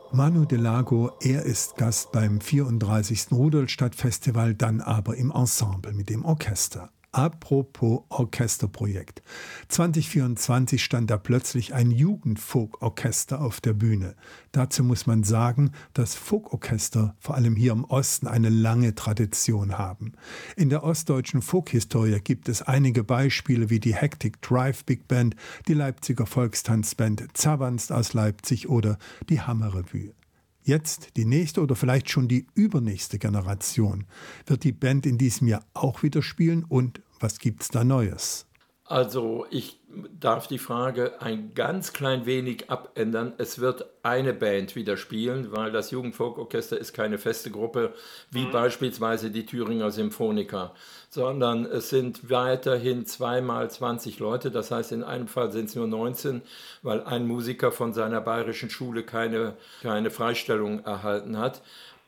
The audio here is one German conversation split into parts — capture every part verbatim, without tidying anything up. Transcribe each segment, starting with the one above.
Manu Delago, er ist Gast beim vierunddreißigsten Rudolstadt-Festival, dann aber im Ensemble mit dem Orchester. Apropos Orchesterprojekt. zwanzig vierundzwanzig stand da plötzlich ein Jugendfolkorchester auf der Bühne. Dazu muss man sagen, dass Folkorchester vor allem hier im Osten eine lange Tradition haben. In der ostdeutschen Folkhistorie gibt es einige Beispiele wie die Hectic Drive Big Band, die Leipziger Volkstanzband Zawanst aus Leipzig oder die Hammerrevue. Jetzt die nächste oder vielleicht schon die übernächste Generation. Wird die Band in diesem Jahr auch wieder spielen und was gibt's da Neues? Also ich darf die Frage ein ganz klein wenig abändern. Es wird eine Band wieder spielen, weil das Jugendfolkorchester ist keine feste Gruppe, wie mhm. beispielsweise die Thüringer Symphoniker, sondern es sind weiterhin zweimal zwanzig Leute. Das heißt, in einem Fall sind es nur neunzehn, weil ein Musiker von seiner bayerischen Schule keine, keine Freistellung erhalten hat.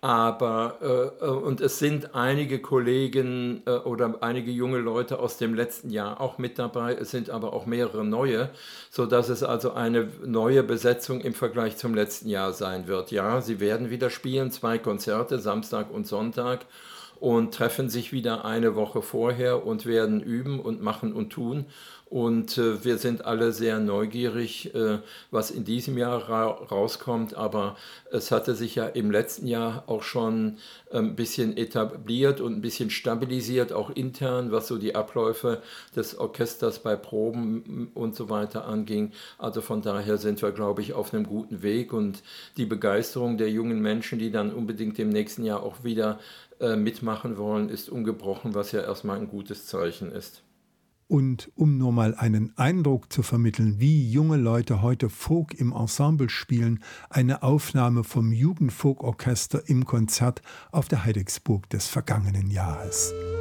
Aber, äh, und es sind einige Kollegen äh, oder einige junge Leute aus dem letzten Jahr auch mit dabei, es sind aber auch mehrere neue, sodass es also eine neue Besetzung im Vergleich zum letzten Jahr sein wird. Ja, sie werden wieder spielen, zwei Konzerte, Samstag und Sonntag, und treffen sich wieder eine Woche vorher und werden üben und machen und tun. Und äh, wir sind alle sehr neugierig, äh, was in diesem Jahr ra- rauskommt. Aber es hatte sich ja im letzten Jahr auch schon ein bisschen etabliert und ein bisschen stabilisiert, auch intern, was so die Abläufe des Orchesters bei Proben und so weiter anging. Also von daher sind wir, glaube ich, auf einem guten Weg. Und die Begeisterung der jungen Menschen, die dann unbedingt im nächsten Jahr auch wieder äh, mitmachen wollen, ist ungebrochen, was ja erstmal ein gutes Zeichen ist. Und um nur mal einen Eindruck zu vermitteln, wie junge Leute heute Folk im Ensemble spielen, eine Aufnahme vom Jugendfolkorchester im Konzert auf der Heidegsburg des vergangenen Jahres.